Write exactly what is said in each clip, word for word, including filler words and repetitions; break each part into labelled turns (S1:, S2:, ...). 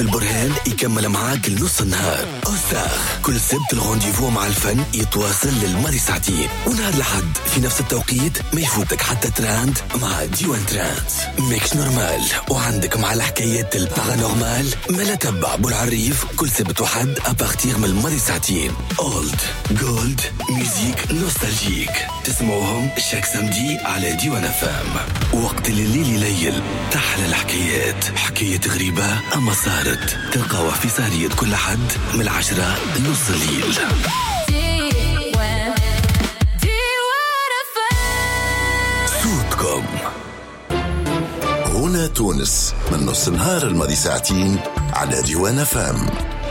S1: البرهان يكمل معاك لنص النهار. أوستاخ كل سبت الغونديفو مع الفن يتواصل للماضي ساعتين، ونهار لحد في نفس التوقيت ما يفوتك حتى تراند مع ديوان تراند ميكس نورمال. وعندك مع الحكايات البارانورمال ما لا تبع بالعريف كل سبت وحد أبارتيغ من الماضي ساعتين. أولد جولد ميوزيك نوستالجيك تسمعوهم شاك سمدي على ديوان فام. وقت الليل يليل تحلى الحكايات، حكاية غريبة أما صارت تلقاوها في سهرية كل حد من العشرة لنص الليل. صوتكم
S2: هنا تونس من نص النهار الماضي ساعتين على ديوان فام.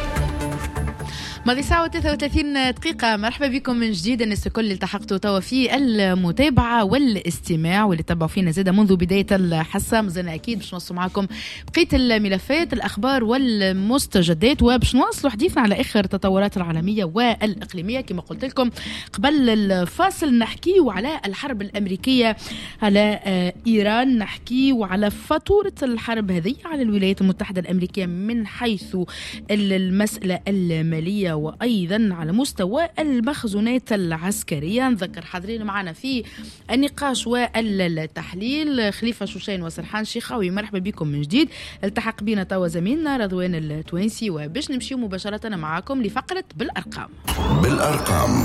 S3: ماضي ساعة وثلاثة وثلاثين دقيقة. مرحبا بكم من جديد الناس الكل اللي التحقتوا توا في المتابعة والاستماع واللي تبعوا فينا زادة منذ بداية الحصة. مازلنا أكيد باش نوصل معكم بقية الملفات الأخبار والمستجدات، وباش نواصلوا حديثنا على آخر التطورات العالمية والإقليمية. كما قلت لكم قبل الفاصل نحكيو على الحرب الأمريكية على إيران، نحكيو على فاتورة الحرب هذه على الولايات المتحدة الأمريكية من حيث المسألة المالية وأيضا على مستوى المخزونات العسكرية. نذكر حاضرين معنا في النقاش والتحليل خليفة شوشين وسرحان شيخاوي. مرحبا بكم من جديد. التحق بنا توا زميلنا رضوان التوينسي، وباش نمشيو مباشرة معكم لفقرة بالأرقام.
S2: بالأرقام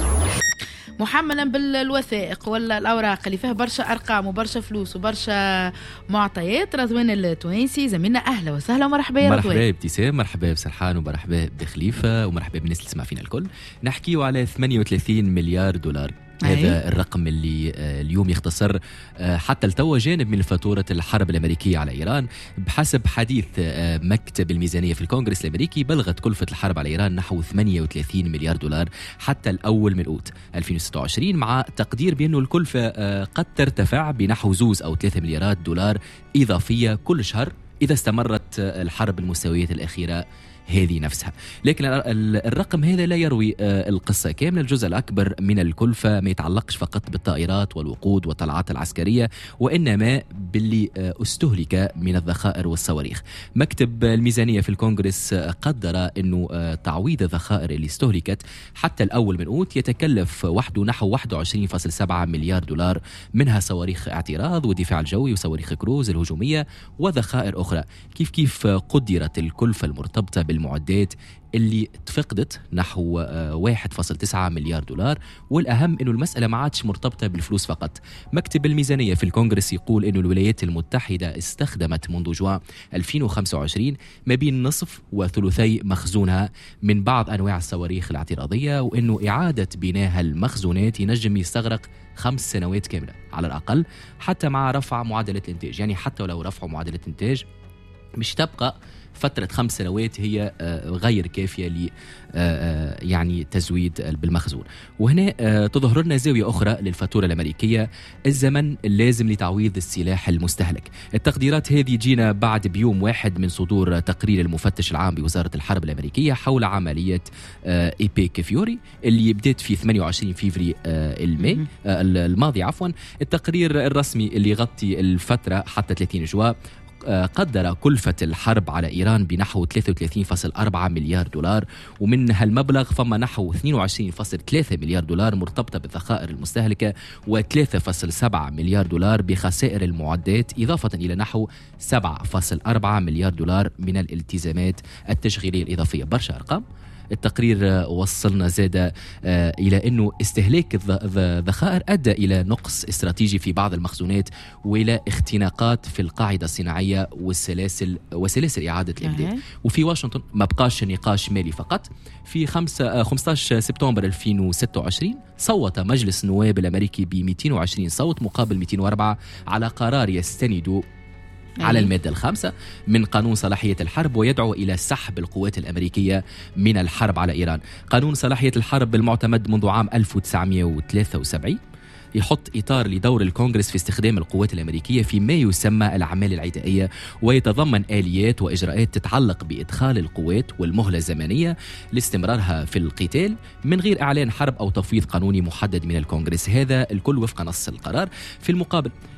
S3: محملا بالوثائق ولا الأوراق اللي فيها برشا أرقام وبرشا فلوس وبرشا معطيات. رضوان التوينسي زميلنا، أهلا وسهلا ومرحبا يا رضوان.
S4: مرحبا ابتسام، مرحبا بسرحان، ومرحبا بخليفة، ومرحبا بالناس اللي تسمع فينا الكل. نحكيو على ثمانية وثلاثين مليار دولار. هذا الرقم اللي اليوم يختصر حتى التو جانب من فاتورة الحرب الأمريكية على إيران. بحسب حديث مكتب الميزانية في الكونغرس الأمريكي بلغت كلفة الحرب على إيران نحو ثمانية وثلاثين مليار دولار حتى الأول من أوت ألفين وستة وعشرين، مع تقدير بأنه الكلفة قد ترتفع بنحو زوز أو ثلاثة مليارات دولار إضافية كل شهر إذا استمرت الحرب المستويات الأخيرة هذه نفسها. لكن الرقم هذا لا يروي القصة كاملة. الجزء الأكبر من الكلفة ما يتعلقش فقط بالطائرات والوقود والطلعات العسكرية، وإنما باللي استهلك من الذخائر والصواريخ. مكتب الميزانية في الكونغرس قدر أنه تعويض الذخائر اللي استهلكت حتى الأول من أوت يتكلف وحده نحو واحد وعشرين فاصلة سبعة مليار دولار، منها صواريخ اعتراض والدفاع الجوي وصواريخ كروز الهجومية وذخائر أخرى. كيف كيف قدرت الكلفة المرتبطة بالمعدات اللي تفقدت نحو واحد فاصلة تسعة مليار دولار. والأهم أنه المسألة ما عادش مرتبطة بالفلوس فقط. مكتب الميزانية في الكونغرس يقول أنه الولايات المتحدة استخدمت منذ جوان ألفين وخمسة وعشرين ما بين نصف وثلثي مخزونها من بعض أنواع الصواريخ الاعتراضية، وأنه إعادة بناء المخزونات ينجم يستغرق خمس سنوات كاملة على الأقل، حتى مع رفع معدلة الإنتاج. يعني حتى ولو رفعوا معدلة الإنتاج مش تبقى فترة خمس سنوات هي غير كافية ل يعني تزويد بالمخزون. وهنا تظهر لنا زاوية أخرى للفاتورة الأمريكية، الزمن اللازم لتعويض السلاح المستهلك. التقديرات هذه جينا بعد بيوم واحد من صدور تقرير المفتش العام بوزارة الحرب الأمريكية حول عملية إيبيك فيوري اللي بدأت في ثمانية وعشرين فيفري الماي الماضي عفوا. التقرير الرسمي اللي يغطي الفترة حتى ثلاثين جوان قدر كلفة الحرب على إيران بنحو ثلاثة وثلاثين فاصلة أربعة مليار دولار، ومن هالمبلغ فما نحو اثنين وعشرين فاصلة ثلاثة مليار دولار مرتبطة بالذخائر المستهلكة و3 فاصلة سبعة مليار دولار بخسائر المعدات، إضافة إلى نحو سبعة فاصلة أربعة مليار دولار من الالتزامات التشغيلية الإضافية. برشا أرقام. التقرير وصلنا زاد إلى أنه استهلاك الذخائر أدى إلى نقص استراتيجي في بعض المخزونات وإلى اختناقات في القاعدة الصناعية والسلاسل وسلاسل إعادة الإمداد. وفي واشنطن ما بقاش نقاش مالي فقط. في خمسة عشر سبتمبر ألفين وستة وعشرين صوت مجلس النواب الأمريكي ب مئتين وعشرين صوت مقابل مئتين وأربعة على قرار يستند على المادة الخامسة من قانون صلاحية الحرب ويدعو إلى سحب القوات الأمريكية من الحرب على إيران. قانون صلاحية الحرب المعتمد منذ عام ألف وتسعمئة وثلاثة وسبعين يحط إطار لدور الكونغرس في استخدام القوات الأمريكية في ما يسمى الأعمال العدائية، ويتضمن آليات وإجراءات تتعلق بإدخال القوات والمهلة الزمنية لاستمرارها في القتال من غير إعلان حرب أو تفويض قانوني محدد من الكونغرس. هذا الكل وفق نص القرار. في المقابل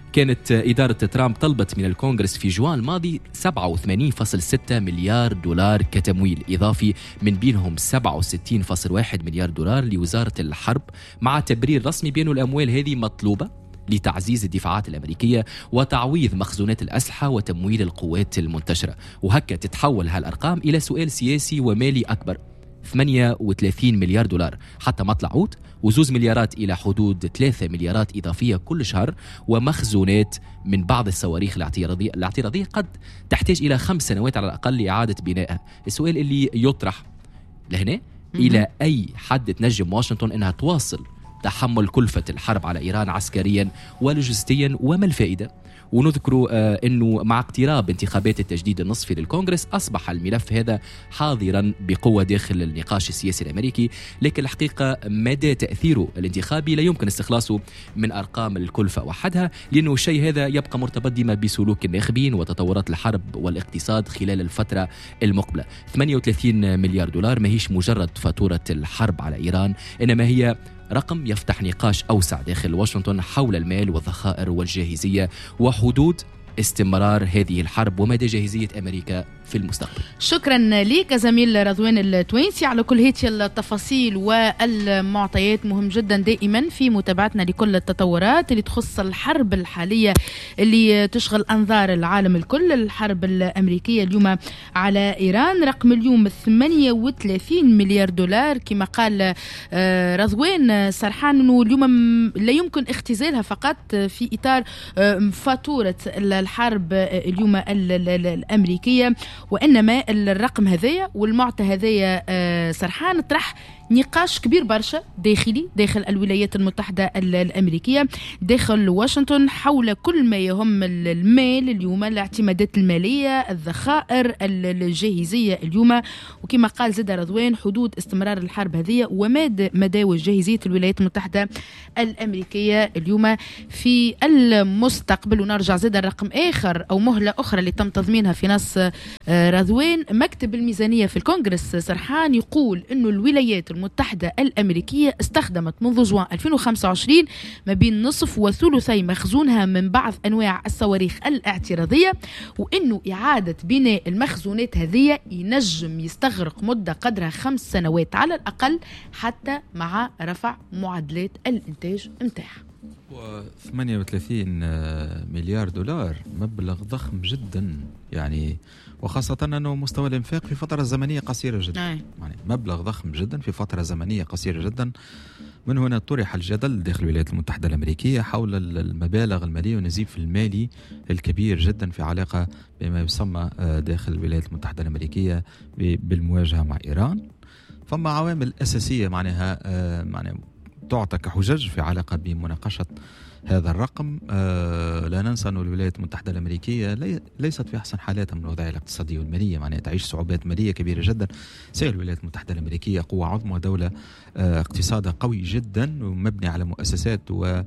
S4: كانت إدارة ترامب طلبت من الكونغرس في جوان الماضي سبعة وثمانين فاصلة ستة مليار دولار كتمويل إضافي، من بينهم سبعة وستين فاصلة واحد مليار دولار لوزارة الحرب، مع تبرير رسمي بأن الأموال هذه مطلوبة لتعزيز الدفاعات الأمريكية وتعويض مخزونات الأسلحة وتمويل القوات المنتشرة. وهكا تتحول هالأرقام إلى سؤال سياسي ومالي أكبر، ثمانية وثلاثين مليار دولار حتى مطلع عود، وزوز مليارات إلى حدود ثلاثة مليارات إضافية كل شهر، ومخزونات من بعض الصواريخ الاعتراضية الاعتراضية قد تحتاج إلى خمس سنوات على الأقل لإعادة بنائها. السؤال اللي يطرح لهنا، إلى أي حد تنجم واشنطن أنها تواصل تحمل كلفة الحرب على إيران عسكريا ولوجستيا، وما الفائدة؟ ونذكر آه أنه مع اقتراب انتخابات التجديد النصفي للكونغرس أصبح الملف هذا حاضرا بقوة داخل النقاش السياسي الأمريكي، لكن الحقيقة مدى تأثيره الانتخابي لا يمكن استخلاصه من أرقام الكلفة وحدها، لأنه الشيء هذا يبقى مرتبط ديما بسلوك الناخبين وتطورات الحرب والاقتصاد خلال الفترة المقبلة. ثمانية وثلاثين مليار دولار ما هيش مجرد فاتورة الحرب على إيران، إنما هي رقم يفتح نقاش أوسع داخل واشنطن حول المال والذخائر والجاهزية وحدود استمرار هذه الحرب ومدى جاهزية أمريكا في المستقبل.
S3: شكرا لك زميل رضوان التوينسي على كل هذه التفاصيل والمعطيات. مهم جدا دائما في متابعتنا لكل التطورات اللي تخص الحرب الحالية اللي تشغل أنظار العالم الكل، الحرب الأمريكية اليوم على إيران. رقم اليوم ثمانية وثلاثين مليار دولار كما قال رضوان سرحان، أنه اليوم لا يمكن اختزالها فقط في إطار فاتورة الحرب اليوم الأمريكية، وإنما الرقم هذايا والمعطى هذايا سرحان طرح نقاش كبير برشا داخلي داخل الولايات المتحدة الأمريكية، داخل واشنطن، حول كل ما يهم المال اليوم، الاعتمادات المالية، الذخائر الجاهزية اليوم، وكما قال زيد رضوان حدود استمرار الحرب هذه ومدى مدى جاهزية الولايات المتحدة الأمريكية اليوم في المستقبل. ونرجع زيد الرقم آخر أو مهلة أخرى اللي تم تضمينها في نص رضوان. مكتب الميزانية في الكونغرس سرحان يقول إنه الولايات المتحدة الأمريكية استخدمت منذ جوان ألفين وخمسة وعشرين ما بين نصف وثلثي مخزونها من بعض أنواع الصواريخ الاعتراضية، وإنه إعادة بناء المخزونات هذه ينجم يستغرق مدة قدرها خمس سنوات على الأقل حتى مع رفع معدلات الإنتاج متاعها.
S5: ثمانية وثلاثين مليار دولار مبلغ ضخم جدا يعني، وخاصة أنه مستوى الإنفاق في فترة زمنية قصيرة جدا. يعني مبلغ ضخم جدا في فترة زمنية قصيرة جدا. من هنا طرح الجدل داخل الولايات المتحدة الأمريكية حول المبالغ المالية والنزيف المالي الكبير جدا في علاقة بما يسمى داخل الولايات المتحدة الأمريكية بالمواجهة مع إيران. فما عوامل أساسية معناها معناها تعطى كحجج في علاقة بمناقشة هذا الرقم. آه لا ننسى أن الولايات المتحدة الأمريكية لي ليست في أحسن حالاتها من الوضعية الاقتصادية والمالية، معناها تعيش صعوبات مالية كبيرة جدا. سير الولايات المتحدة الأمريكية قوة عظمى، دولة آه اقتصادها قوي جدا ومبني على مؤسسات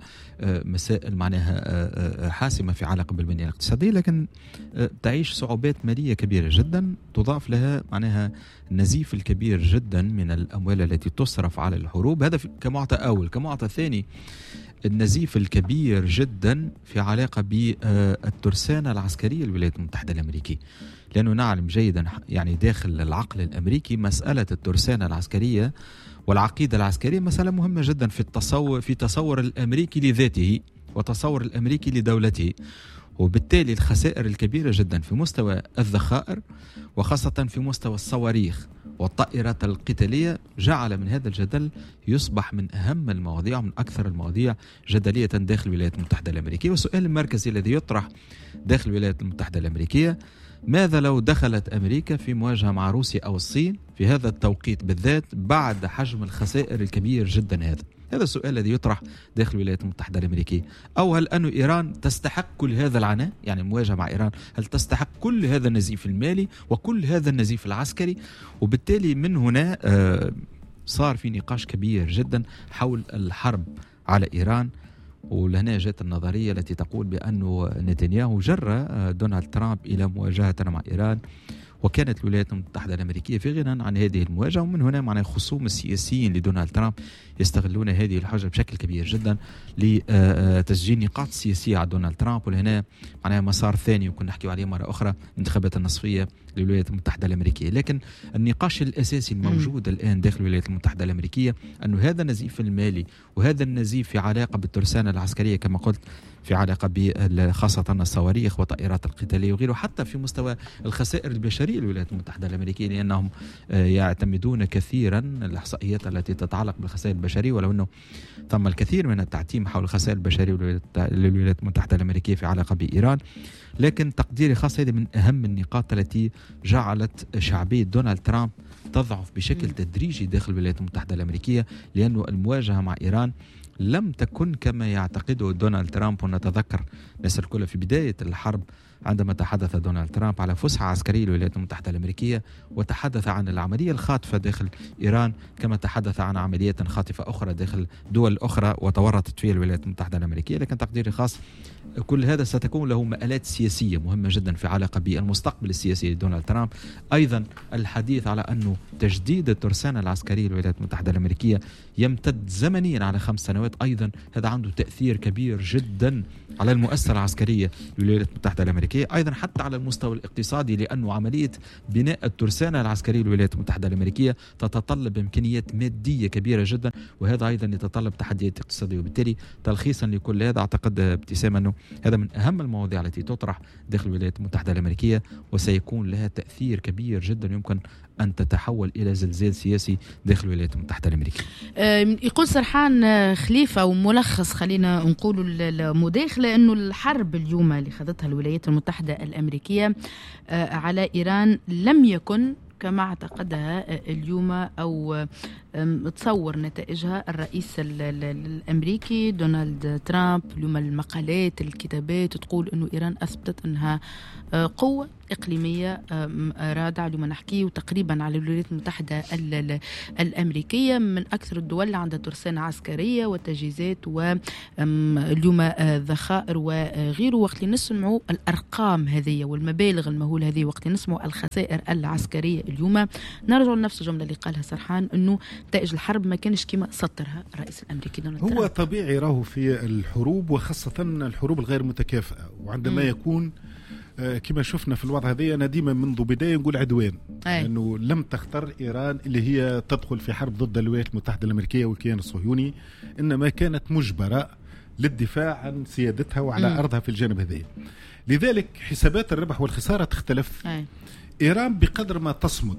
S5: ومسائل معناها آه حاسمة في علاقة بالبنية الاقتصادية، لكن آه تعيش صعوبات مالية كبيرة جدا، تضاف لها معناها النزيف الكبير جدا من الأموال التي تصرف على الحروب. هذا كمعطى أول. كمعطى ثاني النزيف الكبير جدا في علاقة بالترسانة العسكرية للولايات المتحدة الأمريكية، لأنه نعلم جيدا يعني داخل العقل الأمريكي مسألة الترسانة العسكرية والعقيدة العسكرية مسألة مهمة جدا في التصور في تصور الأمريكي لذاته وتصور الأمريكي لدولته، وبالتالي الخسائر الكبيرة جدا في مستوى الذخائر وخاصة في مستوى الصواريخ والطائرات القتالية جعل من هذا الجدل يصبح من أهم المواضيع ومن أكثر المواضيع جدلية داخل الولايات المتحدة الأمريكية. والسؤال المركزي الذي يطرح داخل الولايات المتحدة الأمريكية: ماذا لو دخلت أمريكا في مواجهة مع روسيا أو الصين في هذا التوقيت بالذات بعد حجم الخسائر الكبير جدا هذا؟ هذا السؤال الذي يطرح داخل الولايات المتحدة الأمريكية. أو هل أن إيران تستحق كل هذا العناء؟ يعني المواجهة مع إيران هل تستحق كل هذا النزيف المالي وكل هذا النزيف العسكري؟ وبالتالي من هنا صار في نقاش كبير جدا حول الحرب على إيران. ولهنا جاءت النظرية التي تقول بأن نتنياهو جرى دونالد ترامب إلى مواجهة مع إيران وكانت الولايات المتحدة الأمريكية في غنى عن هذه المواجهة. ومن هنا معناها خصوم السياسيين لدونالد ترامب يستغلون هذه الحاجة بشكل كبير جدا لتسجيل نقاط سياسية على دونالد ترامب. ولهنا معناها مسار ثاني وكنا نحكي عليه مرة أخرى، انتخابات النصفية للولايات المتحدة الأمريكية. لكن النقاش الأساسي الموجود م. الآن داخل الولايات المتحدة الأمريكية أنه هذا النزيف المالي وهذا النزيف في علاقة بالترسانة العسكرية كما قلت، في علاقة خاصة الصواريخ وطائرات القتالية وغيره، حتى في مستوى الخسائر البشرية للولايات المتحدة الأمريكية، لأنهم يعتمدون كثيرا الإحصائيات التي تتعلق بالخسائر البشرية، ولو أنه ثم الكثير من التعتيم حول الخسائر البشرية للولايات المتحدة الأمريكية في علاقة بإيران. لكن تقديري خاص هذه من أهم النقاط التي جعلت شعبية دونالد ترامب تضعف بشكل تدريجي داخل الولايات المتحدة الأمريكية، لأنه المواجهة مع إيران لم تكن كما يعتقده دونالد ترامب. ونتذكر الناس الكل في بداية الحرب عندما تحدث دونالد ترامب على فسحة عسكرية للولايات المتحدة الأمريكية، وتحدث عن العملية الخاطفة داخل إيران كما تحدث عن عملية خاطفة أخرى داخل دول أخرى وتورطت فيها الولايات المتحدة الأمريكية. لكن تقديري خاص كل هذا ستكون له مآلات سياسية مهمة جدا في علاقة بالمستقبل السياسي لدونالد ترامب. أيضا الحديث على أنه تجديد الترسانة العسكرية للولايات المتحدة الأمريكية يمتد زمنيا على خمس سنوات، أيضا هذا عنده تأثير كبير جدا على المؤسسة العسكرية للولايات المتحدة الأمريكية، أيضا حتى على المستوى الاقتصادي، لأنه عملية بناء الترسانة العسكرية للولايات المتحدة الأمريكية تتطلب إمكانيات مادية كبيرة جدا، وهذا أيضا يتطلب تحديات اقتصادية. وبالتالي تلخيصا لكل هذا أعتقد ابتسام أنه هذا من أهم المواضيع التي تطرح داخل الولايات المتحدة الأمريكية، وسيكون لها تأثير كبير جدا يمكن أن تتحول إلى زلزال سياسي داخل الولايات المتحدة الأمريكية.
S3: يقول سرحان خليفة وملخص خلينا نقول المداخلة أنه الحرب اليوم اللي خذتها الولايات المتحدة الأمريكية على إيران لم يكن كما اعتقدها اليوم أو تصور نتائجها الرئيس الأمريكي دونالد ترامب. اليوم المقالات الكتابات تقول أنه إيران أثبتت أنها قوة إقليمية رادعة. اليوم نحكي تقريبا على الولايات المتحدة الأمريكية من أكثر الدول اللي عندها ترسانة عسكرية وتجهيزات واليوم ذخائر وغيره. وقت نسمعوا الأرقام هذه والمبالغ المهولة هذه، وقت نسمعوا الخسائر العسكرية اليوم، نرجع لنفس الجملة اللي قالها سرحان أنه نتائج الحرب ما كانش كما سطرها الرئيس الأمريكي دونالد ترامب.
S6: هو طبيعي راهو في الحروب وخاصة الحروب الغير متكافئة، وعندما م. يكون كما شفنا في الوضع هذا، أنا ديما منذ بداية نقول عدوان، لأنه يعني لم تختار إيران اللي هي تدخل في حرب ضد الولايات المتحدة الأمريكية والكيان الصهيوني، إنما كانت مجبرة للدفاع عن سيادتها وعلى م. أرضها في الجانب هذا. لذلك حسابات الربح والخسارة تختلف. أي. إيران بقدر ما تصمد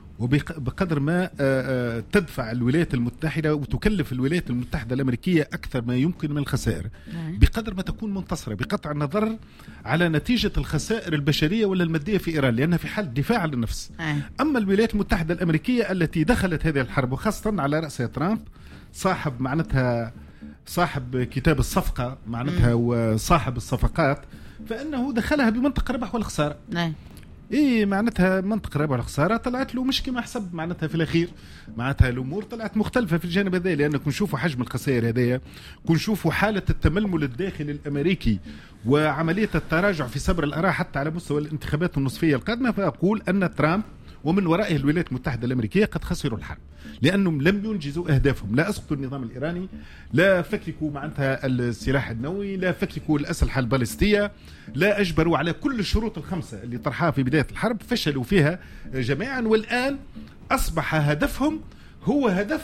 S6: وبقدر ما تدفع الولايات المتحدة وتكلف الولايات المتحدة الأمريكية أكثر ما يمكن من الخسائر، بقدر ما تكون منتصرة بقطع النظر على نتيجة الخسائر البشرية ولا المادية في إيران، لأنها في حال دفاع عن النفس. أما الولايات المتحدة الأمريكية التي دخلت هذه الحرب وخاصة على رأسها ترامب صاحب معناتها صاحب كتاب الصفقة معناتها وصاحب الصفقات، فإنه دخلها بمنطق الربح والخسارة. إيه معناتها منطقة ربح والخسارة طلعت له مش كما حسب معناتها في الأخير، معناتها الأمور طلعت مختلفة في الجانب هذا، لأنه كنشوفوا حجم الخسائر هذايا، كنشوفوا حالة التململ الداخلي الأمريكي وعملية التراجع في صبر الآراء حتى على مستوى الانتخابات النصفية القادمة. فأقول أن ترامب ومن ورائه الولايات المتحدة الأمريكية قد خسروا الحرب، لأنهم لم ينجزوا أهدافهم، لا أسقطوا النظام الإيراني، لا فككوا معناتها السلاح النووي، لا فككوا الأسلحة البالستية، لا أجبروا على كل الشروط الخمسة اللي طرحها في بداية الحرب، فشلوا فيها جميعا. والآن أصبح هدفهم هو هدف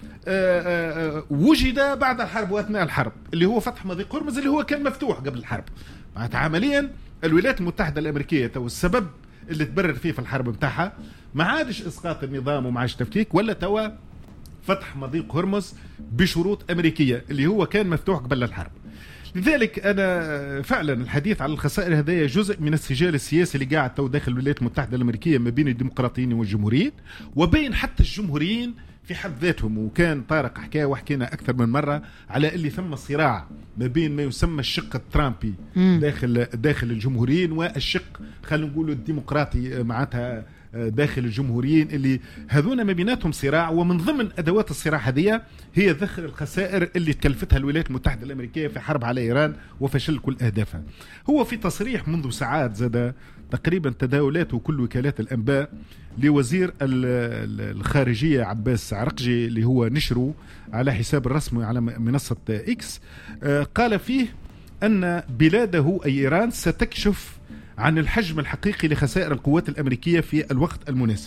S6: آآ آآ وجد بعد الحرب وأثناء الحرب، اللي هو فتح مضيق هرمز اللي هو كان مفتوح قبل الحرب. معناتها عمليا الولايات المتحدة الأمريكية تو السبب اللي تبرر فيه في الحرب متاعها ما عادش إسقاط النظام وما عادش تفكيك، ولا توا فتح مضيق هرمز بشروط أمريكية اللي هو كان مفتوح قبل الحرب. لذلك أنا فعلا الحديث على الخسائر هذا جزء من السجال السياسي اللي قاعد تو داخل الولايات المتحدة الأمريكية ما بين الديمقراطيين والجمهوريين، وبين حتى الجمهوريين في حد ذاتهم. وكان طارق حكاية وحكينا أكثر من مرة على اللي ثم صراع ما بين ما يسمى الشق الترامبي داخل داخل الجمهوريين والشق خلينا نقول الديمقراطي معناتها داخل الجمهوريين اللي هذونا ما بيناتهم صراع، ومن ضمن أدوات الصراع هذه هي ذخر الخسائر اللي تكلفتها الولايات المتحدة الأمريكية في حرب على إيران وفشل كل أهدافها. هو في تصريح منذ ساعات زاد تقريبا تداولاته كل وكالات الأنباء لوزير الخارجية عباس عرقجي اللي هو نشره على حساب الرسمي على منصة إكس، قال فيه أن بلاده أي إيران ستكشف عن الحجم الحقيقي لخسائر القوات الأمريكية في الوقت المناسب،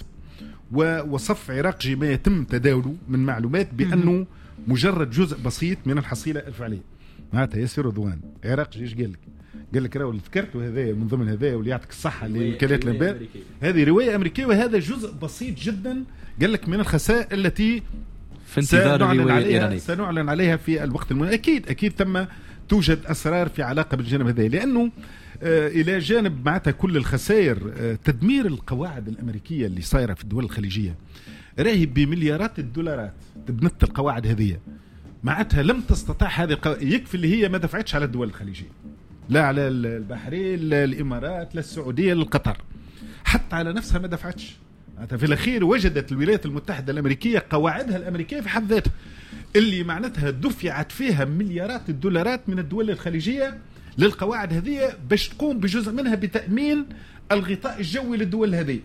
S6: ووصف عراقجي ما يتم تداوله من معلومات بأنه مجرد جزء بسيط من الحصيلة الفعلية. معناتها ياسر رضوان عراقجي ايش قال لك؟ قال لك راهو ذكرته هذا من ضمن هذا واللي يعطيك الصحة لوكالات الأنباء، هذه رواية أمريكية وهذا جزء بسيط جدا قال لك من الخسائر التي
S4: في انتظار الرواية الإيرانية
S6: سنعلن عليها في الوقت المناسب. أكيد أكيد ثم توجد أسرار في علاقة بالجانب هذا، لأنه آه إلى جانب معناتها كل الخسائر آه تدمير القواعد الأمريكية اللي صايرة في الدول الخليجية راهي بمليارات الدولارات تبنت القواعد هذه، معناتها لم تستطيع هذه القو... يكفي اللي هي ما دفعتش على الدول الخليجية، لا على البحرين لا الإمارات لا السعودية لا القطر، حتى على نفسها ما دفعتش. في الأخير وجدت الولايات المتحدة الأمريكية قواعدها الأمريكية في حد ذاتها اللي معناتها دفعت فيها مليارات الدولارات من الدول الخليجية للقواعد هذه باش تقوم بجزء منها بتأمين الغطاء الجوي للدول هذه.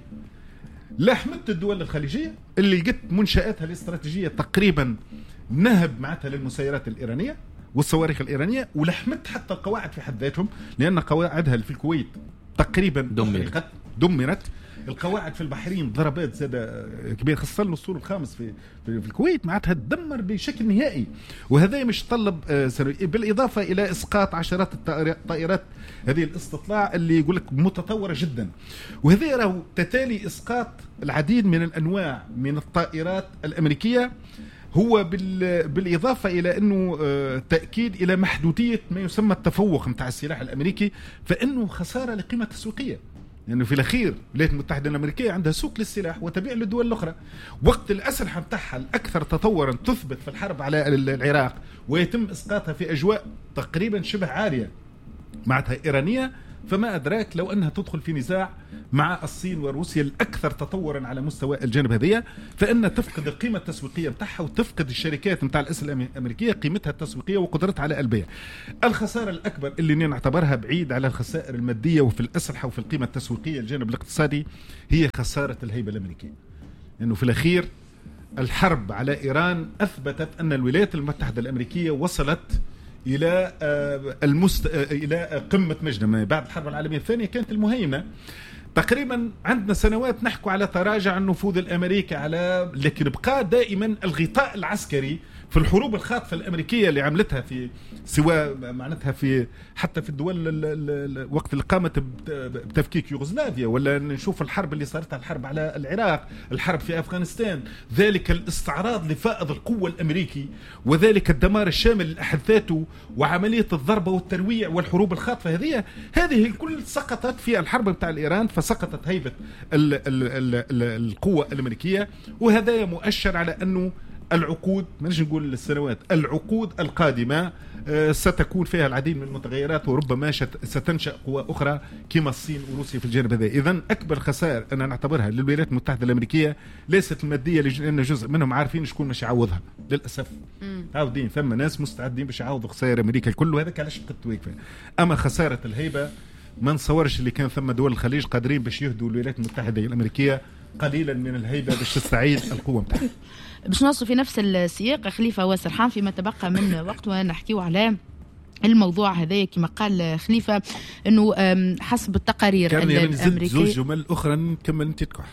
S6: لحمت الدول الخليجية اللي لقت منشآتها الاستراتيجية تقريبا نهب معناتها للمسيرات الإيرانية والصواريخ الإيرانية، ولحمت حتى القواعد في حد ذاتهم لأن قواعدها في الكويت تقريبا
S4: دمرت
S6: دمرت القواعد في البحرين ضربات زاد كبير، خاصة الأسطول الخامس في في الكويت معناتها تدمر بشكل نهائي، وهذا مش طلب بالإضافة إلى إسقاط عشرات الطائرات هذه الاستطلاع اللي يقول لك متطورة جدا، وهذا راهو تتالي إسقاط العديد من الأنواع من الطائرات الأمريكية، هو بالإضافة إلى أنه تأكيد إلى محدودية ما يسمى التفوق متاع السلاح الأمريكي، فإنه خسارة لقيمة تسويقية، لأنه يعني في الأخير الولايات المتحدة الأمريكية عندها سوق للسلاح وتبيع للدول الأخرى، وقت الأسلحة متاعها الأكثر تطورا تثبت في الحرب على العراق ويتم إسقاطها في أجواء تقريبا شبه عارية معناتها إيرانية، فما أدراك لو أنها تدخل في نزاع مع الصين وروسيا الأكثر تطورا على مستوى الجانب هذية، فإن تفقد القيمة التسويقية متاعها وتفقد الشركات متاع الأسلحة الأمريكية قيمتها التسويقية وقدرتها على البيع. الخسارة الأكبر اللي نعتبرها بعيد على الخسائر المادية وفي الأسلحة وفي القيمة التسويقية الجانب الاقتصادي هي خسارة الهيبة الأمريكية، لأنه في الأخير الحرب على إيران أثبتت أن الولايات المتحدة الأمريكية وصلت إلى المست... إلى قمة مجدها. بعد الحرب العالمية الثانية كانت المهيمنة تقريبا، عندنا سنوات نحكو على تراجع النفوذ الأمريكي على، لكن بقى دائما الغطاء العسكري في الحروب الخاطفة الأمريكية اللي عملتها في سواء معناتها في حتى في الدول وقت اللي قامت بتفكيك يوغوسلافيا، ولا نشوف الحرب اللي صارتها الحرب على العراق، الحرب في أفغانستان، ذلك الاستعراض لفائض القوة الأمريكي وذلك الدمار الشامل لأحداثاته وعملية الضربة والترويع والحروب الخاطفة هذه هذه الكل سقطت في الحرب بتاع الإيران، فسقطت هيبة ال ال ال ال القوة الأمريكية، وهذا مؤشر على أنه العقود ما نجي نقول السنوات العقود القادمة ستكون فيها العديد من المتغيرات، وربما ستنشأ قوى أخرى كما الصين وروسيا في الجانب هذا. إذن أكبر خسائر أنا نعتبرها للولايات المتحدة الأمريكية ليست المادية، لأن جزء منهم عارفين شكون مش يعوضها للأسف، عاودين ثم ناس مستعدين باش يعوضوا خسائر أمريكا الكل، وهذا على شق التواقف. أما خسارة الهيبة ما نصورش اللي كان ثم دول الخليج قادرين باش يهدوا الولايات المتحدة الأمريكية قليلا من الهيبة باش تستعيد القوة متاعها.
S3: باش نوصل في نفس السياق خليفة وسرحان فيما تبقى من وقت ونحكيو على الموضوع هذا كما قال خليفة انه حسب التقارير
S6: الامريكيه زوج جمل اخرى نكمل انت تكح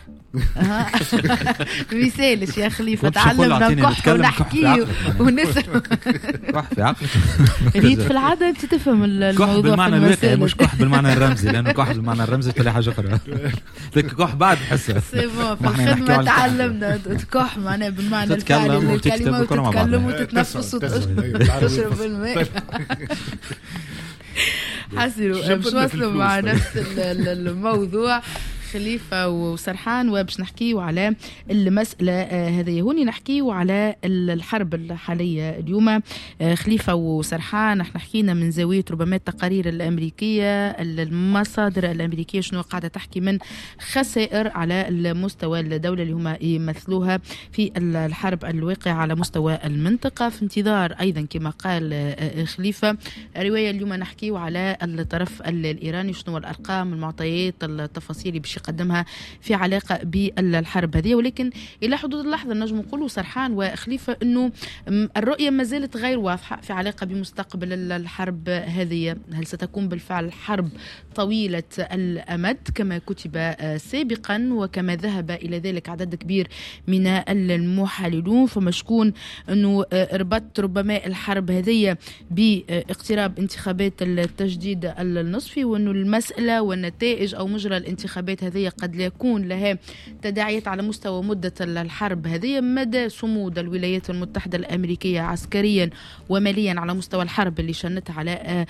S3: مثالش يا خليفة تعلمنا نكح ونحكي ونسر
S5: كح في عقلك
S3: ريت في العاده انت تفهم الموضوع
S5: كح بالمعنى الواقعي مش كح بالمعنى الرمزي، لانه كح بالمعنى الرمزي تلاقي حاجه اخرى لك كح بعد حسها
S3: سي بون في الخدمه تعلمنا تكح معناه بالمعنى الفعلي الكلمه وتتكلم وتتنفس وتشرب الماء. حسنوا باش نوصلوا مع نفس الموضوع خليفة وسرحان، وباش نحكيو على المسألة هذه. هوني نحكيو على الحرب الحالية اليوم. خليفة وسرحان نحن حكينا من زاوية ربما التقارير الأمريكية، المصادر الأمريكية شنو قاعدة تحكي من خسائر على المستوى الدولة اللي هما يمثلوها في الحرب الواقعة على مستوى المنطقة، في انتظار أيضا كما قال خليفة رواية اليوم نحكيو على الطرف الإيراني شنو الأرقام المعطيات التفاصيل اللي باش يقدمها في علاقة بالحرب هذه. ولكن إلى حدود اللحظة نجم نقولوا سرحان وخليفة أنه الرؤية ما زالت غير واضحة في علاقة بمستقبل الحرب هذه. هل ستكون بالفعل حرب طويلة الأمد كما كتب سابقا وكما ذهب إلى ذلك عدد كبير من المحللون؟ فما شكون أنه ربط ربما الحرب هذه باقتراب انتخابات التجديد النصفي، وأنه المسألة والنتائج أو مجرى الانتخابات هذه قد لا يكون لها تداعيات على مستوى مدة الحرب هذه. مدى صمود الولايات المتحدة الأمريكية عسكريا وماليا على مستوى الحرب اللي شنتها على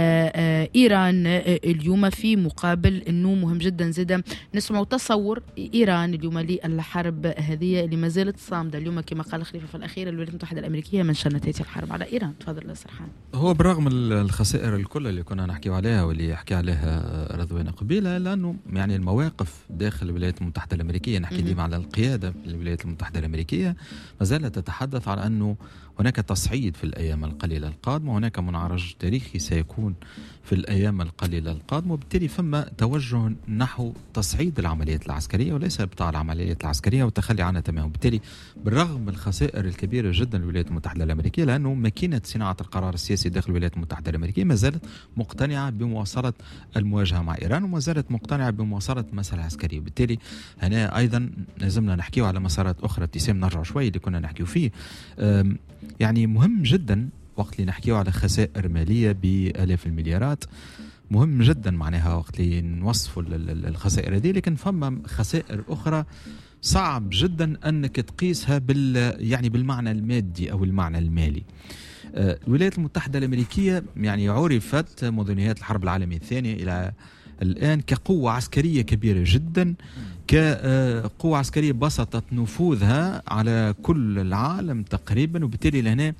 S3: إيران اليوم، في مقابل أنه مهم جدا زيدا نسمع تصور إيران اليوم للحرب هذه اللي ما زالت صامدة اليوم كما قال خليفة في الأخير الولايات المتحدة الأمريكية من شنت هذه الحرب على إيران. تفضل سرحان.
S5: هو بالرغم الخسائر الكل اللي كنا نحكي عليها واللي يحكي عليها رضوان قبيلة، لأنه يعني المواقف داخل الولايات المتحدة الأمريكية، نحكي ديما على القيادة في الولايات المتحدة الأمريكية، ما زالت تتحدث على أنه هناك تصعيد في الأيام القليلة القادمة، وهناك منعرج تاريخي سيكون في الأيام القليلة القادمة، وبالتالي فما توجه نحو تصعيد العمليات العسكرية وليس إبطاء العمليات العسكرية وتخلي عنها تماما. وبالتالي بالرغم من الخسائر الكبيرة جدا للولايات المتحدة الأمريكية، لأنه ماكينة صناعة القرار السياسي داخل الولايات المتحدة الأمريكية ما زالت مقتنعة بمواصلة المواجهة مع إيران، وما زالت مقتنعة بمواصلة المسألة العسكرية. وبالتالي هنا أيضا لازمنا نحكيه على مسارات أخرى. ابتسام نرجع شوي اللي كنا نحكيه فيه، يعني مهم جدا وقت اللي نحكيه على خسائر مالية بآلاف المليارات، مهم جدا معناها وقت اللي نوصفوا الخسائر هذه، لكن فما خسائر أخرى صعب جدا أنك تقيسها بال يعني بالمعنى المادي أو المعنى المالي. الولايات المتحدة الأمريكية يعني عرفت منذ نهاية الحرب العالمية الثانية إلى الآن كقوة عسكرية كبيرة جدا، كقوة عسكرية بسطت نفوذها على كل العالم تقريبا. وبالتالي لهنا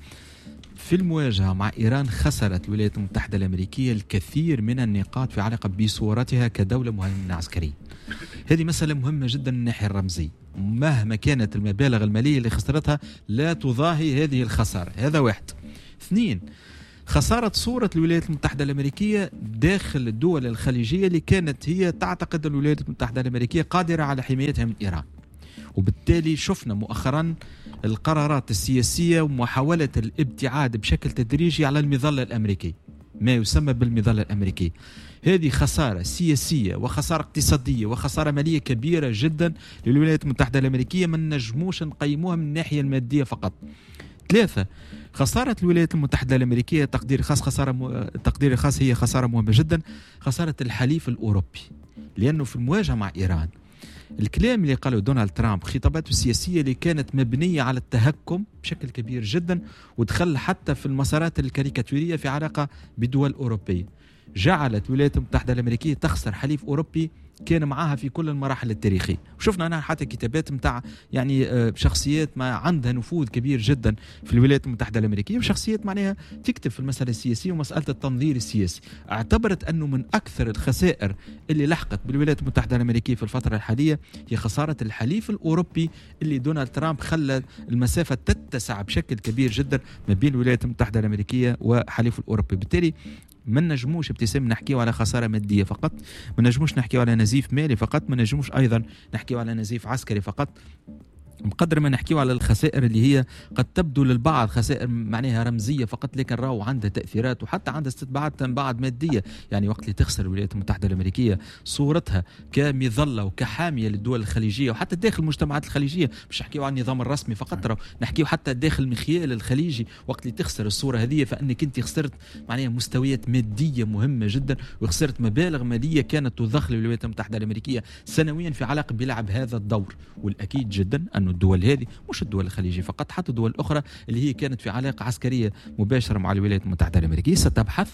S5: في المواجهة مع إيران خسرت الولايات المتحدة الأمريكية الكثير من النقاط في علاقة بصورتها كدولة مهيمنة عسكرية. هذه مسألة مهمة جدا من الناحية الرمزية، مهما كانت المبالغ المالية اللي خسرتها لا تضاهي هذه الخسارة. هذا واحد. اثنين، خسارة صورة الولايات المتحدة الأمريكية داخل الدول الخليجية اللي كانت هي تعتقد أن الولايات المتحدة الأمريكية قادرة على حمايتها من إيران. وبالتالي شفنا مؤخرا القرارات السياسية ومحاولة الابتعاد بشكل تدريجي على المظلة الأمريكية، ما يسمى بالمظلة الأمريكية. هذه خسارة سياسية وخسارة اقتصادية وخسارة مالية كبيرة جدا للولايات المتحدة الأمريكية، ما نجموش نقيموها من الناحية المادية فقط. ثلاثة، خسارة الولايات المتحدة الأمريكية تقدير خاص خسارة م... تقدير خاص هي خسارة مهمة جدا، خسارة الحليف الأوروبي. لأنه في المواجهة مع إيران الكلام اللي قاله دونالد ترامب، خطاباته السياسية اللي كانت مبنية على التهكم بشكل كبير جدا، ودخل حتى في المسارات الكاريكاتورية في علاقة بدول أوروبية، جعلت الولايات المتحدة الأمريكية تخسر حليف أوروبي كان معها في كل المراحل التاريخية. وشفنا أنا حتى كتابات متاع يعني شخصيات ما عندها نفوذ كبير جدا في الولايات المتحدة الأمريكية، وشخصيات معناها تكتب في المسألة السياسية ومسألة التنظير السياسي. اعتبرت أنه من أكثر الخسائر اللي لحقت بالولايات المتحدة الأمريكية في الفترة الحالية هي خسارة الحليف الأوروبي اللي دونالد ترامب خلى المسافة تتسع بشكل كبير جدا ما بين الولايات المتحدة الأمريكية وحليف الأوروبي. بالتالي ما نجموش ابتسام نحكيه على خسارة مادية فقط، ما نجموش نحكيه على نزيف مالي فقط، ما نجموش أيضا نحكيه على نزيف عسكري فقط، بقدر ما نحكيه على الخسائر اللي هي قد تبدو للبعض خسائر معناها رمزية فقط، لكن راهو عندها تأثيرات وحتى عندها استتباعات تنبعد مادية. يعني وقت اللي تخسر الولايات المتحدة الأمريكية صورتها كمظلة وكحامية للدول الخليجية وحتى داخل المجتمعات الخليجية، مش نحكيه عن النظام الرسمي فقط، راهو نحكيه حتى داخل المخيال الخليجي. وقت اللي تخسر الصورة هذه فإنك أنت خسرت معناها مستويات مادية مهمة جدا، وخسرت مبالغ مالية كانت تضخ للولايات المتحدة الأمريكية سنويا في علاقة بلعب هذا الدور. والأكيد جدا أن الدول هذه مش الدول الخليجية فقط، حتى الدول الأخرى اللي هي كانت في علاقة عسكرية مباشرة مع الولايات المتحدة الأمريكية ستبحث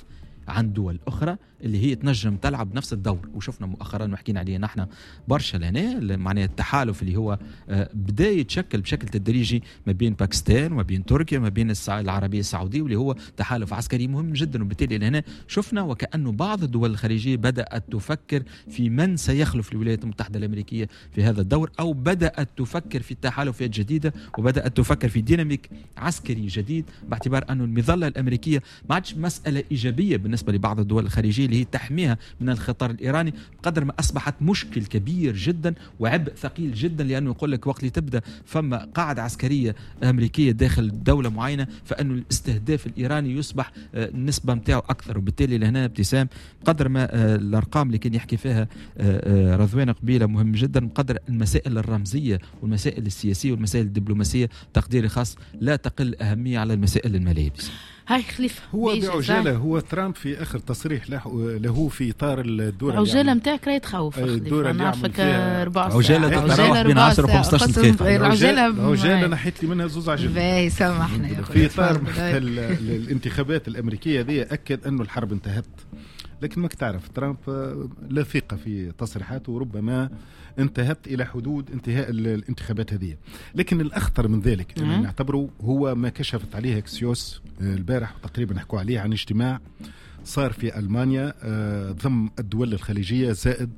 S5: عن دول أخرى اللي هي تنجم تلعب نفس الدور. وشفنا مؤخرا وحكينا عليه نحن برشا لهنا معناها التحالف اللي هو بدأ يتشكل بشكل تدريجي ما بين باكستان وما بين تركيا وما بين العربية السعودية، واللي هو تحالف عسكري مهم جدا. وبالتالي لهنا شفنا وكأنه بعض الدول الخليجية بدأت تفكر في من سيخلف الولايات المتحدة الأمريكية في هذا الدور، أو بدأت تفكر في تحالفات جديدة وبدأت تفكر في ديناميك عسكري جديد، باعتبار أن المظلة الأمريكية ما عادش مسألة إيجابية بالنسبة لبعض الدول الخليجية اللي هي تحميها من الخطر الإيراني، بقدر ما أصبحت مشكل كبير جدا وعبء ثقيل جدا. لأنه يقول لك وقت اللي تبدأ فما قاعدة عسكرية أمريكية داخل دولة معينة فإنه الاستهداف الإيراني يصبح النسبة متاعه أكثر. وبالتالي لهنا ابتسام قدر ما الأرقام اللي كان يحكي فيها رضوان قبيلة مهم جدا، بقدر المسائل الرمزية والمسائل السياسية والمسائل الدبلوماسية تقديري خاص لا تقل أهمية على المسائل المالية.
S3: هاي خليفة
S6: هو بعجالة هو ترامب في آخر تصريح له, له في إطار الدورة
S3: العجالة متاعك راهي تخوف.
S6: الدورة اللي
S3: نعرفك
S6: أربع
S5: عجالة تتراوح بين عشرة وخمسة عشر دقيقة.
S6: العجالة نحيت لي منها زوز عجل.
S3: باهي سامحني.
S6: في إطار الانتخابات الأمريكية ذي أكد أنه الحرب انتهت، لكن ما تعرف ترامب لا ثقة في تصريحاته وربما انتهت إلى حدود انتهاء الانتخابات هذه. لكن الأخطر من ذلك يعني نعتبره هو ما كشفت عليه اكسيوس البارح وتقريبا نحكوا عليه عن اجتماع صار في ألمانيا ضم الدول الخليجية زائد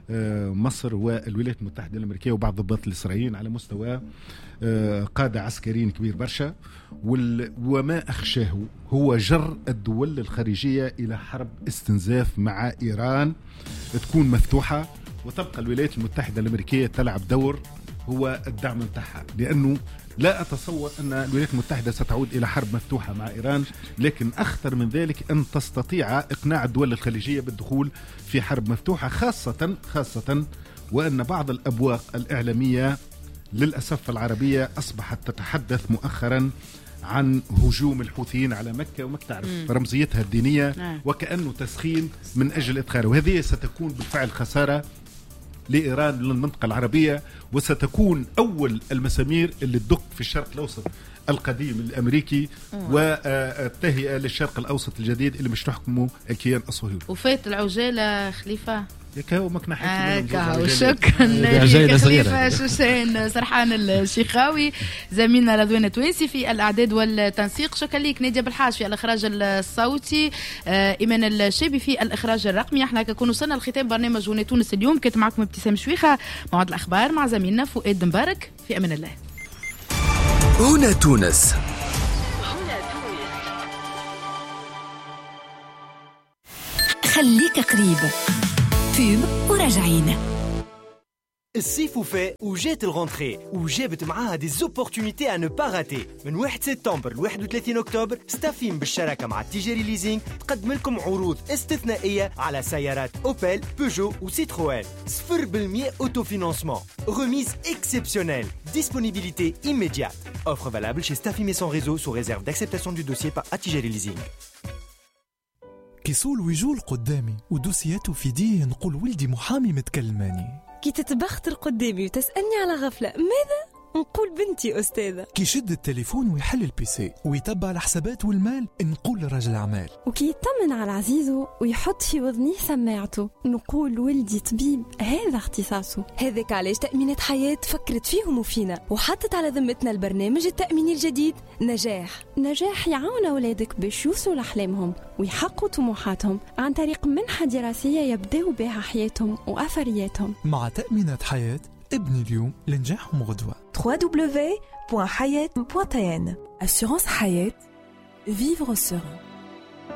S6: مصر والولايات المتحدة الأمريكية وبعض الضباط الإسرائيليين على مستوى قادة عسكريين كبير برشا. وما أخشاه هو جر الدول الخارجية إلى حرب استنزاف مع إيران تكون مفتوحة، وتبقى الولايات المتحدة الأمريكية تلعب دور هو الدعم متاعها. لأنه لا أتصور أن الولايات المتحدة ستعود إلى حرب مفتوحة مع إيران، لكن أخطر من ذلك أن تستطيع إقناع الدول الخليجية بالدخول في حرب مفتوحة، خاصة خاصة وأن بعض الأبواق الإعلامية للأسف العربية أصبحت تتحدث مؤخرا عن هجوم الحوثيين على مكة، وما تعرف رمزيتها الدينية وكأنه تسخين من أجل إدخال، وهذه ستكون بالفعل خسارة لإيران للمنطقة العربية، وستكون أول المسامير اللي تدق في الشرق الأوسط القديم الأمريكي والتهيئة للشرق الأوسط الجديد اللي مش تحكمه الكيان الصهيوني.
S3: وفات العجالة خليفة
S6: كاو مكنا حكي
S3: كاو. شكرا لك خليفة شوشان سرحان الشيخاوي زميلنا رضوان التوينسي في الأعداد والتنسيق. شكرا لك نادية بالحاج في الإخراج الصوتي، إيمان الشابي في الإخراج الرقمي. احنا كنكون وصلنا لختام برنامج هنا تونس اليوم. كنت معكم ابتسام شويخة، موعد الأخبار مع زميلنا فؤاد مبارك. في أمان الله.
S1: هنا تونس.
S7: خليك قريب فيلم وراجعين.
S8: الصيف وفاء وجات الغونتري وجابت معاها دي زوبورتونيتي à ne pas rater. من واحد سبتمبر ل واحد وثلاثين أكتوبر ستافيم بالشراكة مع التجاري ليزينغ تقدم لكم عروض استثنائية على سيارات أوبل، بيجو وسيتروين. صفر بالمئة أوتو فينانسمون. Remise exceptionnelle. Disponibilité immédiate. Offre valable chez Stafim et son réseau sous réserve d'acceptation du dossier par Atijari Leasing.
S9: كيسول ويجول قدامي ودوسياته في ديه نقول ولدي محامي متكلماني.
S10: كي تتبختر قدامي وتسألني على غفلة ماذا؟ نقول بنتي أستاذة.
S9: كي يشد التليفون ويحل البيسي ويتبع الحسابات والمال نقول رجل أعمال.
S10: وكي يطمن على عزيزه ويحط في وذنيه سماعته نقول ولدي طبيب هذا اختصاصه. هذاك علاش تأمينات حياة فكرت فيهم وفينا وحطت على ذمتنا البرنامج التأميني الجديد نجاح. نجاح يعاون أولادك باش يوصلوا لأحلامهم ويحققوا طموحاتهم عن طريق منحة دراسية يبدأوا بها حياتهم وأثرياتهم.
S9: مع تأمينات حياة ابني اليوم لنجاحهم غدوة.
S7: دبليو دبليو دبليو دوت حياة دوت إن. Assurance حياة. Vivre serein.